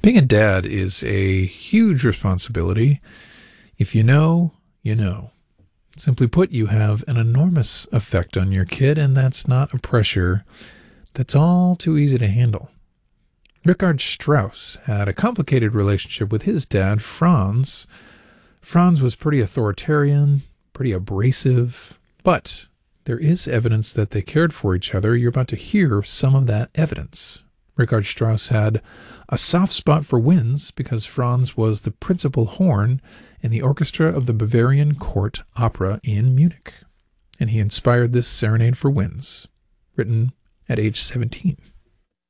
Being a dad is a huge responsibility. If you know, you know. Simply put, you have an enormous effect on your kid, and that's not a pressure that's all too easy to handle. Richard Strauss had a complicated relationship with his dad, Franz. Franz was pretty authoritarian, pretty abrasive, but there is evidence that they cared for each other. You're about to hear some of that evidence. Richard Strauss had a soft spot for winds because Franz was the principal horn in the orchestra of the Bavarian Court Opera in Munich, and he inspired this Serenade for Winds, written at age 17.